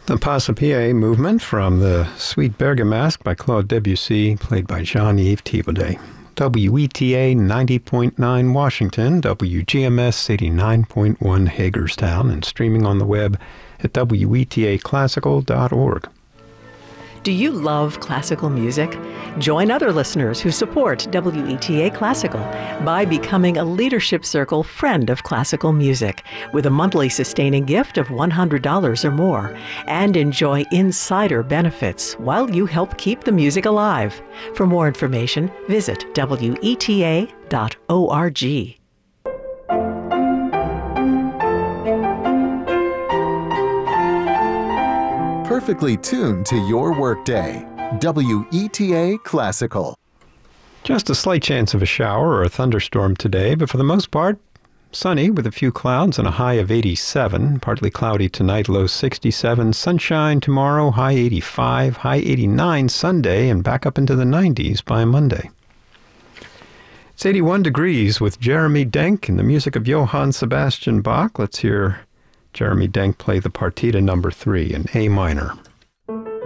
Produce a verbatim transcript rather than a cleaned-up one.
The Passepied movement from the Suite Bergamasque by Claude Debussy, played by Jean-Yves Thibaudet. W E T A ninety point nine Washington, W G M S eighty-nine point one Hagerstown, and streaming on the web at W E T A classical dot org. Do you love classical music? Join other listeners who support W E T A Classical by becoming a Leadership Circle Friend of Classical Music with a monthly sustaining gift of one hundred dollars or more, and enjoy insider benefits while you help keep the music alive. For more information, visit W E T A dot org. Perfectly tuned to your workday. W E T A Classical. Just a slight chance of a shower or a thunderstorm today, but for the most part, sunny with a few clouds and a high of eighty-seven. Partly cloudy tonight, low sixty-seven. Sunshine tomorrow, high eighty-five. High eighty-nine Sunday, and back up into the nineties by Monday. It's eighty-one degrees with Jeremy Denk and the music of Johann Sebastian Bach. Let's hear Jeremy Denk play the Partita number three in A minor.